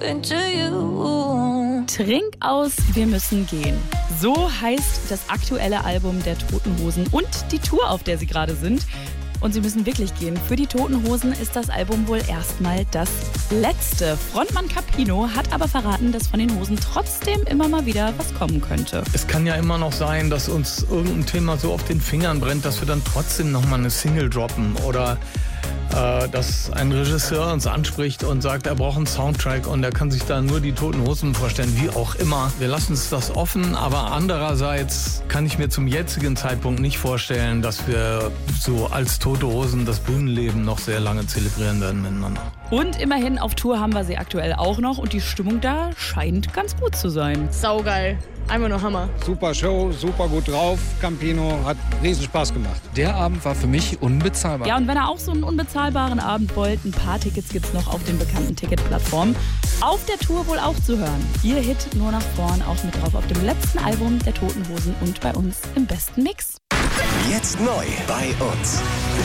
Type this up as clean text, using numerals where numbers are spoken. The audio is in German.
into you. Trink aus, wir müssen gehen. So heißt das aktuelle Album der Toten Hosen und die Tour, auf der sie gerade sind. Und sie müssen wirklich gehen. Für die Toten Hosen ist das Album wohl erstmal das letzte. Frontmann Capino hat aber verraten, dass von den Hosen trotzdem immer mal wieder was kommen könnte. Es kann ja immer noch sein, dass uns irgendein Thema so auf den Fingern brennt, dass wir dann trotzdem nochmal eine Single droppen. Oder dass ein Regisseur uns anspricht und sagt, er braucht einen Soundtrack und er kann sich da nur die Toten Hosen vorstellen, wie auch immer. Wir lassen uns das offen, aber andererseits kann ich mir zum jetzigen Zeitpunkt nicht vorstellen, dass wir so als Tote Hosen das Bühnenleben noch sehr lange zelebrieren werden miteinander. Und immerhin auf Tour haben wir sie aktuell auch noch und die Stimmung da scheint ganz gut zu sein. Saugeil. Einfach nur Hammer. Super Show, super gut drauf. Campino hat riesen Spaß gemacht. Der Abend war für mich unbezahlbar. Ja, und wenn ihr auch so einen unbezahlbaren Abend wollt, ein paar Tickets gibt's noch auf den bekannten Ticketplattformen. Auf der Tour wohl auch zu hören. Ihr Hit nur nach vorn, auch mit drauf auf dem letzten Album der Toten Hosen und bei uns im besten Mix. Jetzt neu bei uns.